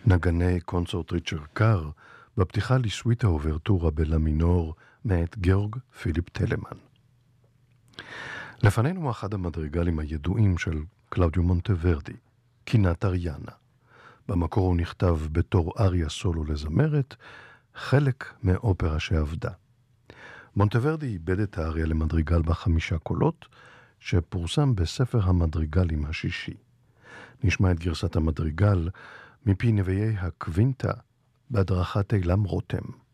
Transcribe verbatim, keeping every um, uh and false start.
נגני קונצרט ריצ'רד קאר, בפתיחה לסוויטה אוברטורה בלה מינור מאת גאורג פיליפ טלמן. לפנינו אחד המדרגלים הידועים של קלאודיו מונטוורדי, קינת אריאנה. במקור הוא נכתב בתור אריה סולו לזמרת, חלק מאופרה שעבדה. מונטוורדי איבד את האריה למדריגל בחמישה קולות, שפורסם בספר המדריגלים השישי. נשמע את גרסת המדריגל מפי נביאי הקווינטה בהדרכת אילם רותם.